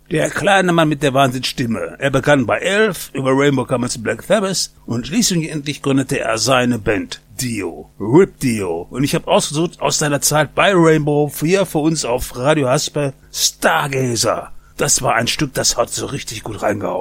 Der kleine Mann mit der Wahnsinnsstimme. Er begann bei 11, über Rainbow kam er zu Black Sabbath und schließlich gründete er seine Band Dio, Rip Dio. Und ich habe ausgesucht aus seiner Zeit bei Rainbow, hier für uns auf Radio Hasper, Stargazer. Das war ein Stück, das hat so richtig gut reingehauen.